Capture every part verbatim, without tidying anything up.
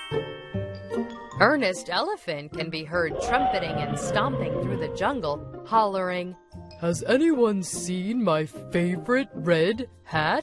Ernest Elephant can be heard trumpeting and stomping through the jungle, hollering, "Has anyone seen my favorite red hat?"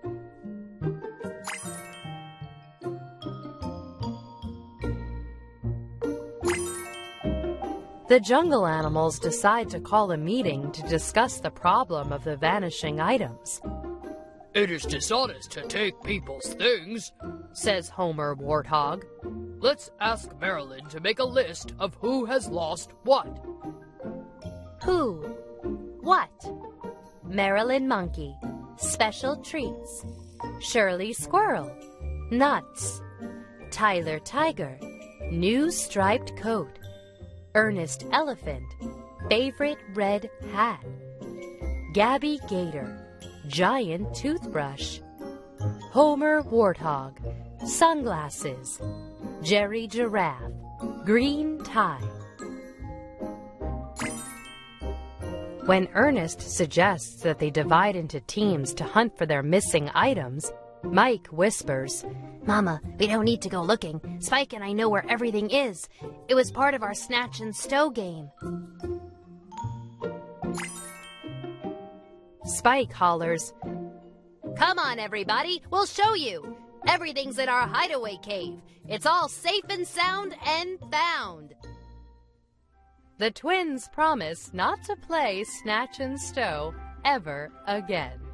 The jungle animals decide to call a meeting to discuss the problem of the vanishing items. "It is dishonest to take people's things," says Homer Warthog. "Let's ask Marilyn to make a list of who has lost what." Who? What? Marilyn Monkey. Special treats. Shirley Squirrel. Nuts. Tyler Tiger. New striped coat. Ernest Elephant. Favorite red hat. Gabby Gator. Giant toothbrush. Homer Warthog. Sunglasses. Jerry Giraffe. Green tie. When Ernest suggests that they divide into teams to hunt for their missing items, Mike whispers, "Mama, we don't need to go looking. Spike and I know where everything is. It was part of our snatch and stow game." Spike hollers, "Come on, everybody, we'll show you. Everything's in our hideaway cave. It's all safe and sound and found." The twins promise not to play Snatch and Stow ever again.